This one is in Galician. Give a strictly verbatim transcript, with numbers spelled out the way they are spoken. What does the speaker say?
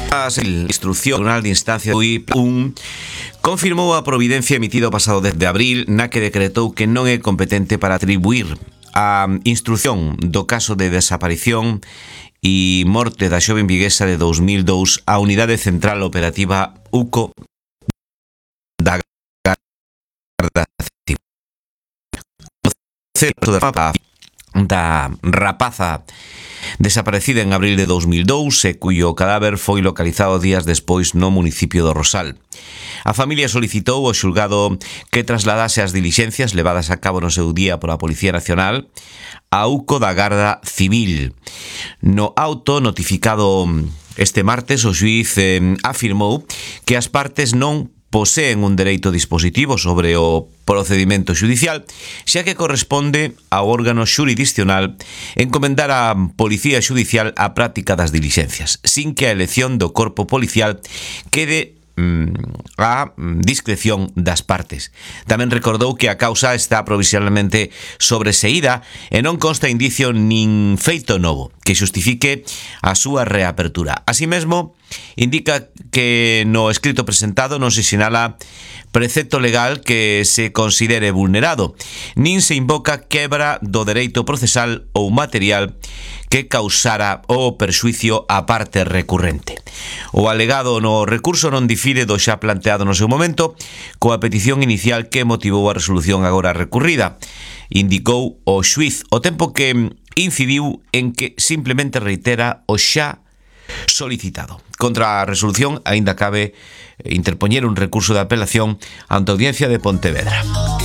A instrucción Tribunal de Instancia do I P un confirmou a providencia emitida o pasado dez de abril na que decretou que non é competente para atribuir a instrucción do caso de desaparición e morte da xoven viguesa de dous mil dous á Unidade Central Operativa U C O da Garda Civil. O centro da rapaza desaparecida en abril de dous mil dous e cuyo cadáver foi localizado días despois no municipio do Rosal. A familia solicitou ao xulgado que trasladase as dilixencias levadas a cabo no seu día pola Policía Nacional a U C O da Garda Civil. No auto notificado este martes, o xuíz eh, afirmou que as partes non poseen un dereito dispositivo sobre o procedimento xudicial, xa que corresponde ao órgano xurisdiccional encomendar á Policía Xudicial a práctica das dilixencias, sin que a elección do corpo policial quede a discreción das partes. Tamén recordou que a causa está provisionalmente sobreseída e non consta indicio nin feito novo que xustifique a súa reapertura. Así mesmo, indica que no escrito presentado non se sinala precepto legal que se considere vulnerado, nin se invoca quebra do dereito procesal ou material que causara o perxuicio á parte recurrente. O alegado no recurso non difire do xa planteado no seu momento coa petición inicial que motivou a resolución agora recurrida, indicou o xuíz, o tempo que incidiu en que simplemente reitera o xa solicitado. Contra a resolución aínda cabe interpoñer un recurso de apelación ante a Audiencia de Pontevedra.